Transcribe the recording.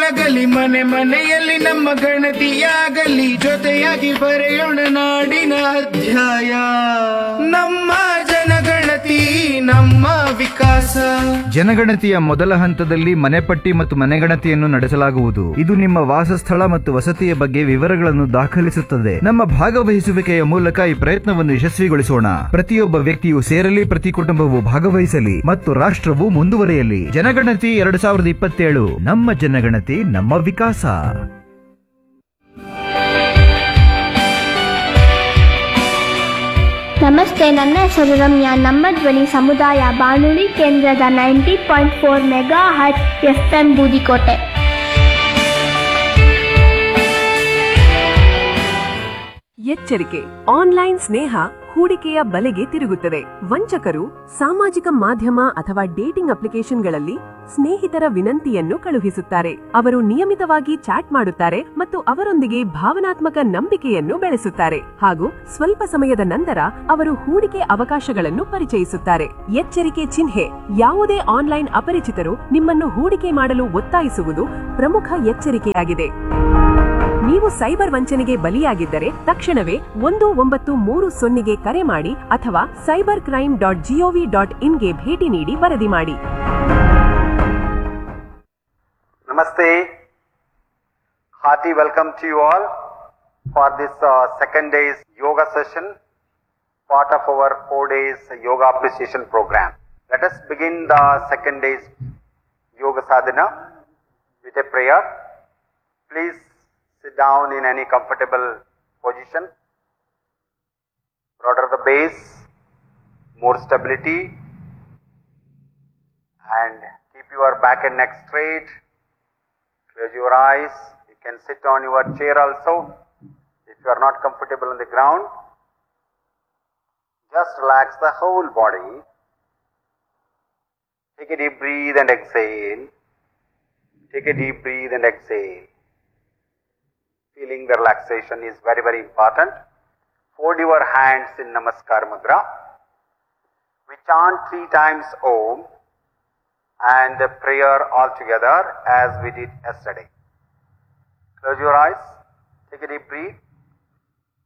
ಆಗಲಿ ಮನೆ ಮನೆಯಲ್ಲಿ ನಮ್ಮ ಗಣತಿಯಾಗಲಿ, ಜೊತೆಯಾಗಿ ಬರೆಯೋಣ ನಾಡಿನ ಅಧ್ಯಾಯ. ನಮ್ಮ ಜನಗಣತಿ ನಮ್ಮ ವಿಕಾಸ. ಜನಗಣತಿಯ ಮೊದಲ ಹಂತದಲ್ಲಿ ಮನೆಪಟ್ಟಿ ಮತ್ತು ಮನೆಗಣತಿಯನ್ನು ನಡೆಸಲಾಗುವುದು. ಇದು ನಿಮ್ಮ ವಾಸಸ್ಥಳ ಮತ್ತು ವಸತಿಯ ಬಗ್ಗೆ ವಿವರಗಳನ್ನು ದಾಖಲಿಸುತ್ತದೆ. ನಮ್ಮ ಭಾಗವಹಿಸುವಿಕೆಯ ಮೂಲಕ ಈ ಪ್ರಯತ್ನವನ್ನು ಯಶಸ್ವಿಗೊಳಿಸೋಣ. ಪ್ರತಿಯೊಬ್ಬ ವ್ಯಕ್ತಿಯು ಸೇರಲಿ, ಪ್ರತಿ ಕುಟುಂಬವು ಭಾಗವಹಿಸಲಿ ಮತ್ತು ರಾಷ್ಟ್ರವು ಮುಂದುವರಿಯಲಿ. ಜನಗಣತಿ 2027, ನಮ್ಮ ಜನಗಣತಿ ನಮ್ಮ ವಿಕಾಸ. ನಮಸ್ತೆ, ನನ್ನ ಹೆಸರು ರಮ್ಯಾ. ನಮ್ಮ ಧ್ವನಿ ಸಮುದಾಯ ಬಾನುಲಿ ಕೇಂದ್ರದ 90.4 ಮೆಗಾ ಹರ್ಟ್ಜ್ FM ಬೂದಿಕೋಟೆ. ಎಚ್ಚರಿಕೆ, ಆನ್ಲೈನ್ ಸ್ನೇಹ ಹೂಡಿಕೆಯ ಬಲೆಗೆ ತಿರುಗುತ್ತದೆ. ವಂಚಕರು ಸಾಮಾಜಿಕ ಮಾಧ್ಯಮ ಅಥವಾ ಡೇಟಿಂಗ್ ಅಪ್ಲಿಕೇಶನ್ಗಳಲ್ಲಿ ಸ್ನೇಹಿತರ ವಿನಂತಿಯನ್ನು ಕಳುಹಿಸುತ್ತಾರೆ. ಅವರು ನಿಯಮಿತವಾಗಿ ಚಾಟ್ ಮಾಡುತ್ತಾರೆ ಮತ್ತು ಅವರೊಂದಿಗೆ ಭಾವನಾತ್ಮಕ ನಂಬಿಕೆಯನ್ನು ಬೆಳೆಸುತ್ತಾರೆ ಹಾಗೂ ಸ್ವಲ್ಪ ಸಮಯದ ನಂತರ ಅವರು ಹೂಡಿಕೆ ಅವಕಾಶಗಳನ್ನು ಪರಿಚಯಿಸುತ್ತಾರೆ. ಎಚ್ಚರಿಕೆ ಚಿಹ್ನೆ: ಯಾವುದೇ ಆನ್ಲೈನ್ ಅಪರಿಚಿತರು ನಿಮ್ಮನ್ನು ಹೂಡಿಕೆ ಮಾಡಲು ಒತ್ತಾಯಿಸುವುದು ಪ್ರಮುಖ ಎಚ್ಚರಿಕೆಯಾಗಿದೆ. ನೀವು ಸೈಬರ್ ವಂಚನೆಗೆ ಬಲಿಯಾಗಿದ್ದರೆ ತಕ್ಷಣವೇ 1930ಗೆ ಕರೆ ಮಾಡಿ ಅಥವಾ cybercrime.gov.in ಗೆ ಭೇಟಿ ನೀಡಿ ವರದಿ ಮಾಡಿ. Namaste. Hearty welcome to you all for this second day's yoga session, part of our 4 days yoga appreciation program. Let us begin the second day's yoga sadhana with a prayer. Please sit down in any comfortable position. Broader the base, more stability, and keep your back and neck straight. Close your eyes. You can sit on your chair also. If you are not comfortable on the ground, just relax the whole body. Take a deep breath and exhale. Take a deep breath and exhale. Feeling the relaxation is very, very important. Fold your hands in Namaskar Mudra. We chant 3 times Om and the prayer all together as we did yesterday. Close your eyes. Take a deep breath.